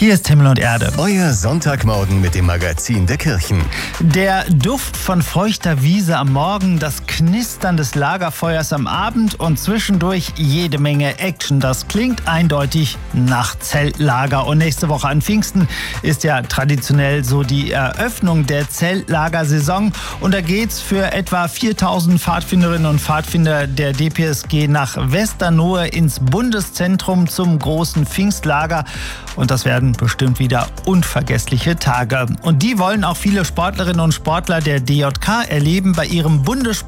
Hier ist Himmel und Erde. Euer Sonntagmorgen mit dem Magazin der Kirchen. Der Duft von feuchter Wiese am Morgen, das Knistern des Lagerfeuers am Abend und zwischendurch jede Menge Action. Das klingt eindeutig nach Zeltlager. Und nächste Woche an Pfingsten ist ja traditionell so die Eröffnung der Zeltlagersaison. Und da geht's für etwa 4000 Pfadfinderinnen und Pfadfinder der DPSG nach Westernohe ins Bundeszentrum zum großen Pfingstlager. Und das werden bestimmt wieder unvergessliche Tage. Und die wollen auch viele Sportlerinnen und Sportler der DJK erleben bei ihrem Bundessport